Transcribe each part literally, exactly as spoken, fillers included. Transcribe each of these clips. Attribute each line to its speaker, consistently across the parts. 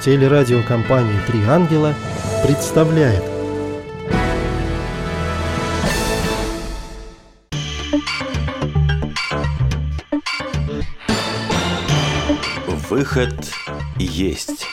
Speaker 1: Телерадиокомпания «Три ангела» представляет.
Speaker 2: Выход есть.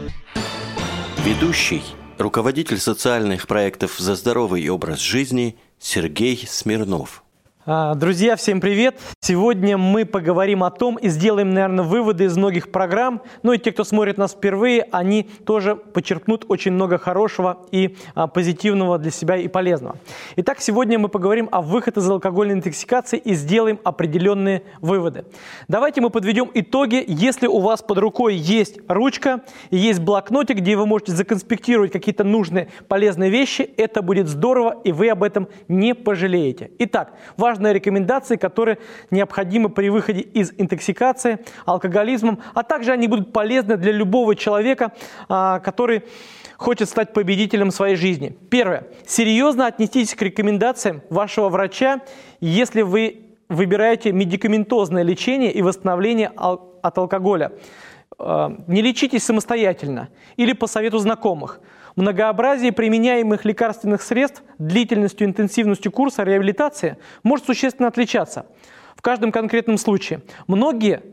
Speaker 2: Ведущий, руководитель социальных проектов «За здоровый образ жизни» Сергей Смирнов.
Speaker 3: Друзья, всем привет! Сегодня мы поговорим о том и сделаем, наверное, выводы из многих программ. Ну и те, кто смотрит нас впервые, они тоже почерпнут очень много хорошего и а, позитивного для себя и полезного. Итак, сегодня мы поговорим о выходе из алкогольной интоксикации и сделаем определенные выводы. Давайте мы подведем итоги. Если у вас под рукой есть ручка и есть блокнотик, где вы можете законспектировать какие-то нужные, полезные вещи, это будет здорово, и вы об этом не пожалеете. Итак, важно важные рекомендации, которые необходимы при выходе из интоксикации алкоголизмом, а также они будут полезны для любого человека, который хочет стать победителем своей жизни. Первое. Серьезно отнеситесь к рекомендациям вашего врача, если вы выбираете медикаментозное лечение и восстановление от алкоголя. Не лечитесь самостоятельно или по совету знакомых. Многообразие применяемых лекарственных средств длительностью и интенсивностью курса реабилитации может существенно отличаться в каждом конкретном случае. Многие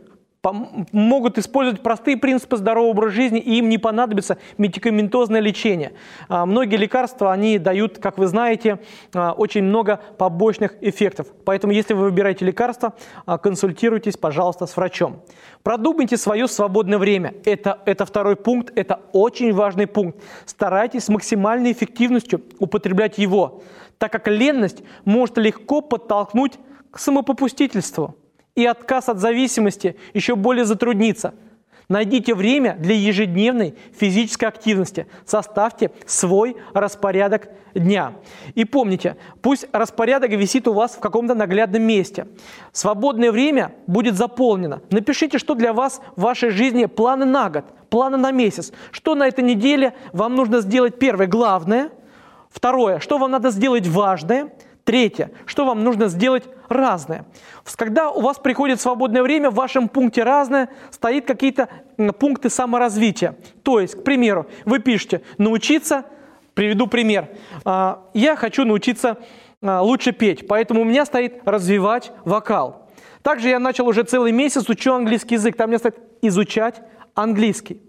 Speaker 3: могут использовать простые принципы здорового образа жизни, и им не понадобится медикаментозное лечение. Многие лекарства, они дают, как вы знаете, очень много побочных эффектов. Поэтому, если вы выбираете лекарства, консультируйтесь, пожалуйста, с врачом. Продумайте свое свободное время. Это, это второй пункт, это очень важный пункт. Старайтесь с максимальной эффективностью употреблять его, так как ленность может легко подтолкнуть к самопопустительству. И отказ от зависимости еще более затруднится. Найдите время для ежедневной физической активности. Составьте свой распорядок дня. И помните, пусть распорядок висит у вас в каком-то наглядном месте. Свободное время будет заполнено. Напишите, что для вас в вашей жизни планы на год, планы на месяц. Что на этой неделе вам нужно сделать первое, главное. Второе, что вам надо сделать важное. Третье, что вам нужно сделать разное. Когда у вас приходит свободное время, в вашем пункте «разное» стоит какие-то пункты саморазвития. То есть, к примеру, вы пишете «научиться», приведу пример, «я хочу научиться лучше петь, поэтому у меня стоит «развивать вокал». Также я начал уже целый месяц, учу английский язык, там у меня стоит «изучать английский».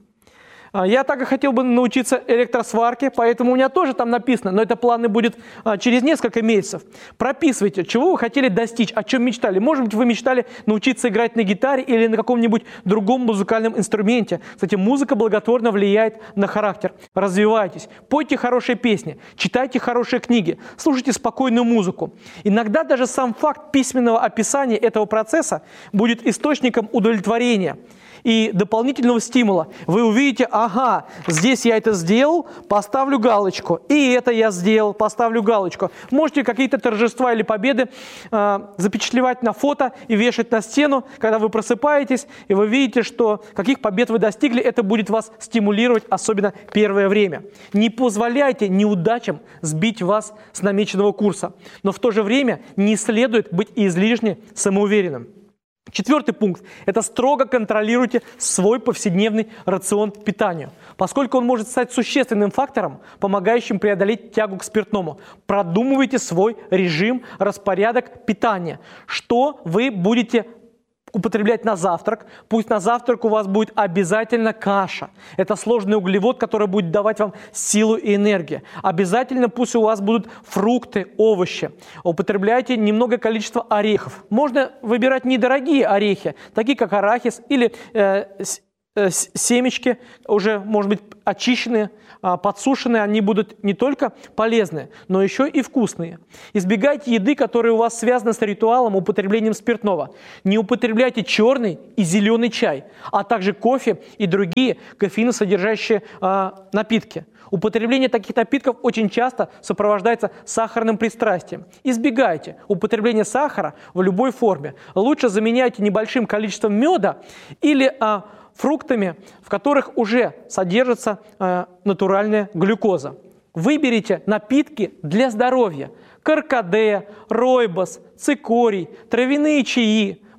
Speaker 3: Я так и хотел бы научиться электросварке, поэтому у меня тоже там написано, но это планы будет а, через несколько месяцев. Прописывайте, чего вы хотели достичь, о чем мечтали. Может быть, вы мечтали научиться играть на гитаре или на каком-нибудь другом музыкальном инструменте. Кстати, музыка благотворно влияет на характер. Развивайтесь, пойте хорошие песни, читайте хорошие книги, слушайте спокойную музыку. Иногда даже сам факт письменного описания этого процесса будет источником удовлетворения и дополнительного стимула. Вы увидите, ага, здесь я это сделал, поставлю галочку. И это я сделал, поставлю галочку. Можете какие-то торжества или победы э, запечатлевать на фото и вешать на стену, когда вы просыпаетесь, и вы видите, что каких побед вы достигли, это будет вас стимулировать, особенно первое время. Не позволяйте неудачам сбить вас с намеченного курса. Но в то же время не следует быть излишне самоуверенным. Четвертый пункт – это строго контролируйте свой повседневный рацион питания, поскольку он может стать существенным фактором, помогающим преодолеть тягу к спиртному. Продумывайте свой режим, распорядок питания. Что вы будете употреблять на завтрак? Пусть на завтрак у вас будет обязательно каша. Это сложный углевод, который будет давать вам силу и энергию. Обязательно пусть у вас будут фрукты, овощи. Употребляйте немного количество орехов. Можно выбирать недорогие орехи, такие как арахис или э, э, семечки, уже, может быть, очищенные, подсушенные, они будут не только полезные, но еще и вкусные. Избегайте еды, которая у вас связана с ритуалом употреблением спиртного. Не употребляйте черный и зеленый чай, а также кофе и другие кофеиносодержащие э, напитки. Употребление таких напитков очень часто сопровождается сахарным пристрастием. Избегайте употребления сахара в любой форме. Лучше заменяйте небольшим количеством меда или а, фруктами, в которых уже содержится а, натуральная глюкоза. Выберите напитки для здоровья. Каркаде, ройбос, цикорий, травяные чаи,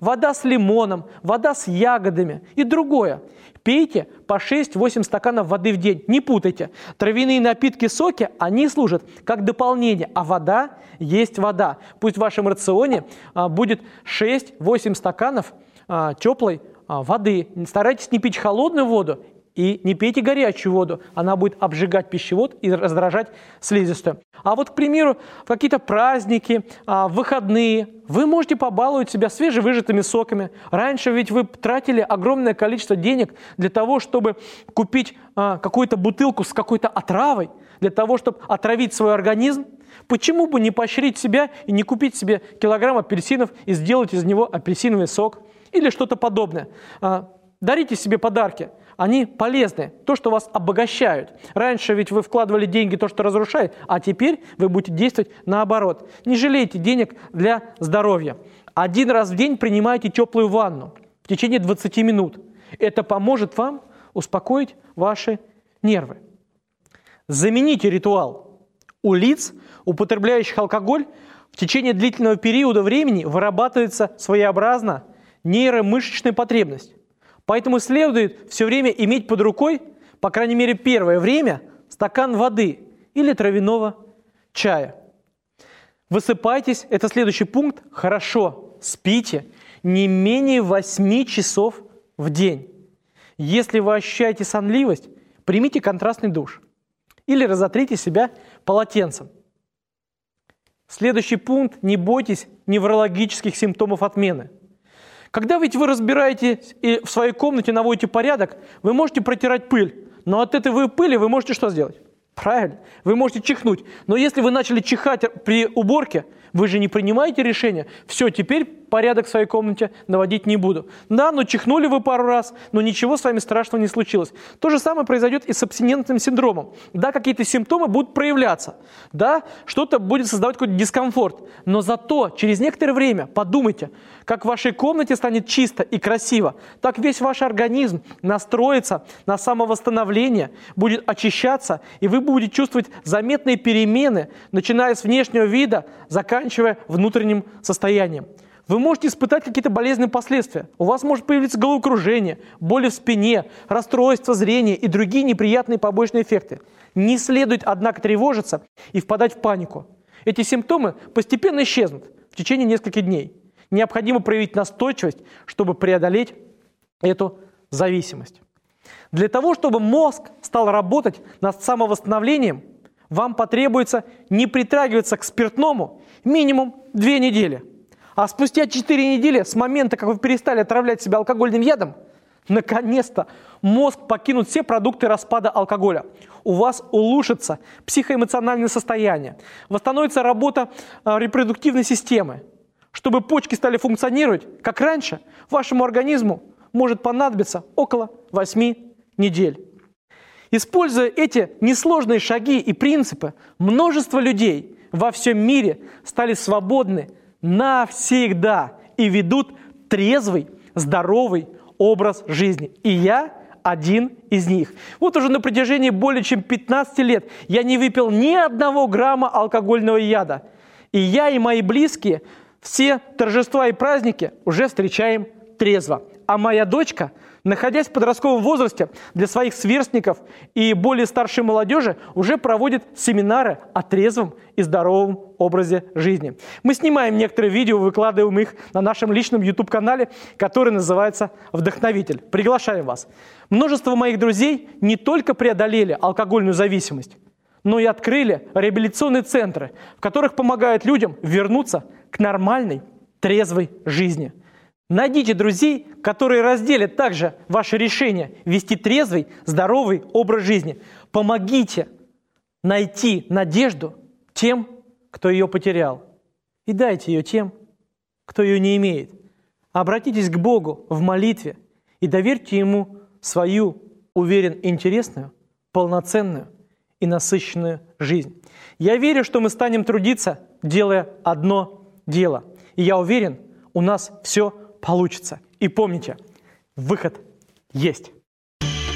Speaker 3: вода с лимоном, вода с ягодами и другое. Пейте по шесть-восемь стаканов воды в день. Не путайте. Травяные напитки, соки, они служат как дополнение, а вода есть вода. Пусть в вашем рационе а, будет шесть-восемь стаканов а, теплой а, воды. Старайтесь не пить холодную воду и не пейте горячую воду. Она будет обжигать пищевод и раздражать слизистую. А вот, к примеру, в какие-то праздники, а, в выходные вы можете побаловать себя свежевыжатыми соками. Раньше ведь вы тратили огромное количество денег для того, чтобы купить а, какую-то бутылку с какой-то отравой, для того, чтобы отравить свой организм. Почему бы не поощрить себя и не купить себе килограмм апельсинов и сделать из него апельсиновый сок или что-то подобное? А, дарите себе подарки. Они полезны, то, что вас обогащают. Раньше ведь вы вкладывали деньги в то, что разрушает, а теперь вы будете действовать наоборот. Не жалейте денег для здоровья. Один раз в день принимайте теплую ванну в течение двадцати минут. Это поможет вам успокоить ваши нервы. Замените ритуал. У лиц, употребляющих алкоголь, в течение длительного периода времени вырабатывается своеобразно нейромышечная потребность. Поэтому следует все время иметь под рукой, по крайней мере, первое время, стакан воды или травяного чая. Высыпайтесь, это следующий пункт, хорошо, спите не менее восьми часов в день. Если вы ощущаете сонливость, примите контрастный душ или разотрите себя полотенцем. Следующий пункт, не бойтесь неврологических симптомов отмены. Когда ведь вы разбираетесь и в своей комнате наводите порядок, вы можете протирать пыль, но от этой пыли вы можете что сделать? Правильно, вы можете чихнуть. Но если вы начали чихать при уборке, вы же не принимаете решение. Все, теперь порядок в своей комнате наводить не буду. Да, ну чихнули вы пару раз, но ничего с вами страшного не случилось. То же самое произойдет и с абстинентным синдромом. Да, какие-то симптомы будут проявляться. Да, что-то будет создавать какой-то дискомфорт. Но зато через некоторое время подумайте, как в вашей комнате станет чисто и красиво, так весь ваш организм настроится на самовосстановление, будет очищаться, и вы будете чувствовать заметные перемены, начиная с внешнего вида, заканчивая внутренним состоянием. Вы можете испытать какие-то болезненные последствия. У вас может появиться головокружение, боли в спине, расстройство зрения и другие неприятные побочные эффекты. Не следует, однако, тревожиться и впадать в панику. Эти симптомы постепенно исчезнут в течение нескольких дней. Необходимо проявить настойчивость, чтобы преодолеть эту зависимость. Для того, чтобы мозг стал работать над самовосстановлением, вам потребуется не притрагиваться к спиртному минимум две недели. А спустя четыре недели с момента, как вы перестали отравлять себя алкогольным ядом, наконец-то мозг покинут все продукты распада алкоголя. У вас улучшится психоэмоциональное состояние, восстановится работа э, репродуктивной системы. Чтобы почки стали функционировать, как раньше, вашему организму может понадобиться около восьми недель. Используя эти несложные шаги и принципы, множество людей во всем мире стали свободны навсегда и ведут трезвый, здоровый образ жизни. И я один из них. Вот уже на протяжении более чем пятнадцати лет я не выпил ни одного грамма алкогольного яда. И я и мои близкие все торжества и праздники уже встречаем трезво. А моя дочка, находясь в подростковом возрасте, для своих сверстников и более старшей молодежи уже проводит семинары о трезвом и здоровом образе жизни. Мы снимаем некоторые видео, выкладываем их на нашем личном YouTube-канале, который называется «Вдохновитель». Приглашаем вас. Множество моих друзей не только преодолели алкогольную зависимость, но и открыли реабилитационные центры, в которых помогают людям вернуться к нормальной, трезвой жизни. Найдите друзей, которые разделят также ваше решение вести трезвый, здоровый образ жизни. Помогите найти надежду тем, кто ее потерял. И дайте ее тем, кто ее не имеет. Обратитесь к Богу в молитве и доверьте Ему свою, уверен, интересную, полноценную и насыщенную жизнь. Я верю, что мы станем трудиться, делая одно дело. И я уверен, у нас все получится. И помните, выход есть.